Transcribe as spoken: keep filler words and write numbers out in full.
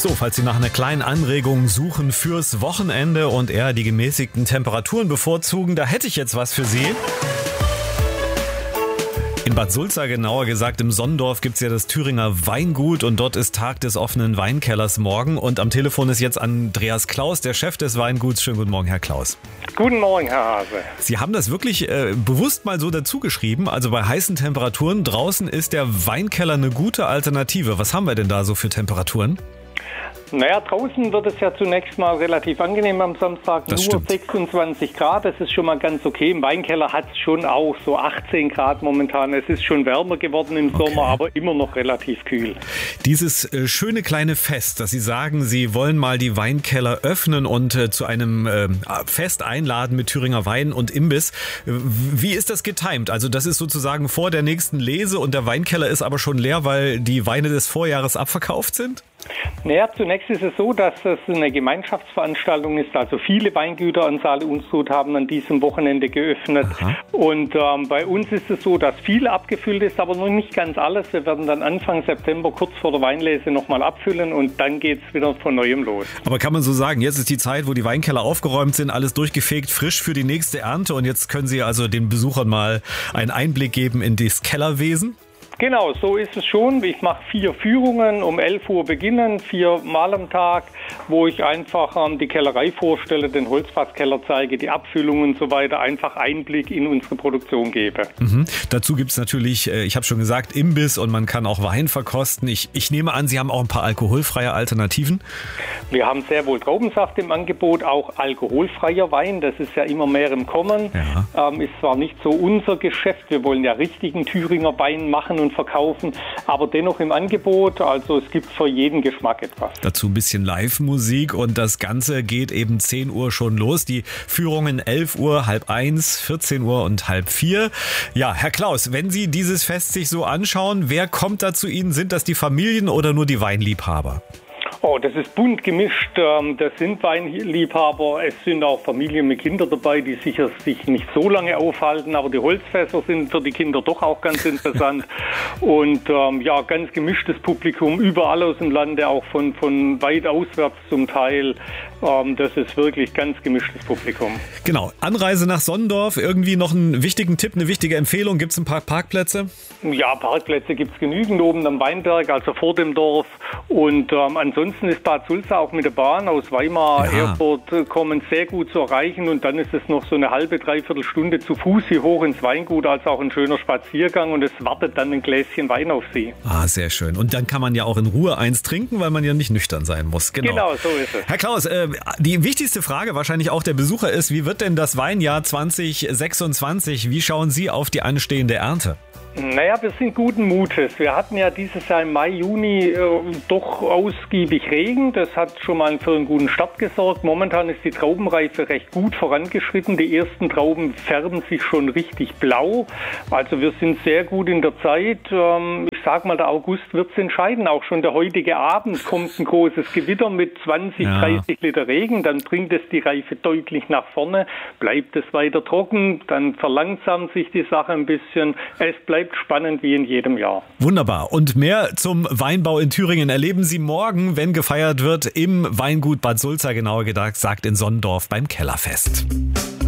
So, falls Sie nach einer kleinen Anregung suchen fürs Wochenende und eher die gemäßigten Temperaturen bevorzugen, da hätte ich jetzt was für Sie. In Bad Sulza, genauer gesagt im Sonndorf, gibt's ja das Thüringer Weingut und dort ist Tag des offenen Weinkellers morgen. Und am Telefon ist jetzt Andreas Klaus, der Chef des Weinguts. Schönen guten Morgen, Herr Klaus. Guten Morgen, Herr Hase. Sie haben das wirklich äh, bewusst mal so dazu geschrieben. Also bei heißen Temperaturen draußen ist der Weinkeller eine gute Alternative. Was haben wir denn da so für Temperaturen? Naja, draußen wird es ja zunächst mal relativ angenehm am Samstag, Das nur stimmt. sechsundzwanzig Grad, das ist schon mal ganz okay. Im Weinkeller hat es schon auch so achtzehn Grad momentan. Es ist schon wärmer geworden im Okay. Sommer, aber immer noch relativ kühl. Dieses äh, schöne kleine Fest, dass Sie sagen, Sie wollen mal die Weinkeller öffnen und äh, zu einem äh, Fest einladen mit Thüringer Wein und Imbiss. Äh, Wie ist das getimt? Also das ist sozusagen vor der nächsten Lese und der Weinkeller ist aber schon leer, weil die Weine des Vorjahres abverkauft sind? Naja, zunächst ist es so, dass es eine Gemeinschaftsveranstaltung ist. Also viele Weingüter an Saale Unstrut haben an diesem Wochenende geöffnet. Aha. Und ähm, bei uns ist es so, dass viel abgefüllt ist, aber noch nicht ganz alles. Wir werden dann Anfang September kurz vor der Weinlese nochmal abfüllen und dann geht es wieder von Neuem los. Aber kann man so sagen, jetzt ist die Zeit, wo die Weinkeller aufgeräumt sind, alles durchgefegt, frisch für die nächste Ernte und jetzt können Sie also den Besuchern mal einen Einblick geben in das Kellerwesen? Genau, so ist es schon. Ich mache vier Führungen, um elf Uhr beginnen, vier Mal am Tag, wo ich einfach ähm, die Kellerei vorstelle, den Holzfasskeller zeige, die Abfüllung und so weiter, einfach Einblick in unsere Produktion gebe. Mhm. Dazu gibt's natürlich, äh, ich habe schon gesagt, Imbiss und man kann auch Wein verkosten. Ich, ich nehme an, Sie haben auch ein paar alkoholfreie Alternativen? Wir haben sehr wohl Traubensaft im Angebot, auch alkoholfreier Wein, das ist ja immer mehr im Kommen. Ja. Ähm, ist zwar nicht so unser Geschäft, wir wollen ja richtigen Thüringer Wein machen und verkaufen, aber dennoch im Angebot, also es gibt für jeden Geschmack etwas. Dazu ein bisschen Live-Musik und das Ganze geht eben zehn Uhr schon los. Die Führungen elf Uhr, halb eins, vierzehn Uhr und halb vier. Ja, Herr Klaus, wenn Sie dieses Fest sich so anschauen, wer kommt da zu Ihnen? Sind das die Familien oder nur die Weinliebhaber? Oh, das ist bunt gemischt. Das sind Weinliebhaber. Es sind auch Familien mit Kindern dabei, die sicher sich nicht so lange aufhalten. Aber die Holzfässer sind für die Kinder doch auch ganz interessant. Und ähm, ja, ganz gemischtes Publikum, überall aus dem Lande, auch von, von weit auswärts zum Teil. Ähm, das ist wirklich ganz gemischtes Publikum. Genau, Anreise nach Sonndorf, irgendwie noch einen wichtigen Tipp, eine wichtige Empfehlung. Gibt es ein paar Parkplätze? Ja, Parkplätze gibt es genügend oben am Weinberg, also vor dem Dorf. Und ähm, ansonsten ist Bad Sulza auch mit der Bahn aus Weimar, Ja. Erfurt äh, kommen sehr gut zu erreichen. Und dann ist es noch so eine halbe, dreiviertel Stunde zu Fuß hier hoch ins Weingut, also auch ein schöner Spaziergang. Und es wartet dann ein Gläschen Wein auf Sie. Ah, sehr schön. Und dann kann man ja auch in Ruhe eins trinken, weil man ja nicht nüchtern sein muss. Genau, Genau, so ist es. Herr Klaus, äh, die wichtigste Frage wahrscheinlich auch der Besucher ist, wie wird denn das Weinjahr zwanzig sechsundzwanzig? Wie schauen Sie auf die anstehende Ernte? Naja, wir sind guten Mutes. Wir hatten ja dieses Jahr im Mai, Juni äh, doch ausgiebig Regen. Das hat schon mal für einen guten Start gesorgt. Momentan ist die Traubenreife recht gut vorangeschritten. Die ersten Trauben färben sich schon richtig blau. Also wir sind sehr gut in der Zeit. Ähm, ich sag mal, der August wird es entscheiden. Auch schon der heutige Abend kommt ein großes Gewitter mit zwanzig, Ja. dreißig Liter Regen. Dann bringt es die Reife deutlich nach vorne. Bleibt es weiter trocken, dann verlangsamt sich die Sache ein bisschen. Es bleibt spannend wie in jedem Jahr. Wunderbar. Und mehr zum Weinbau in Thüringen erleben Sie morgen, wenn gefeiert wird, im Weingut Bad Sulza, genauer gesagt in Sonndorf beim Kellerfest.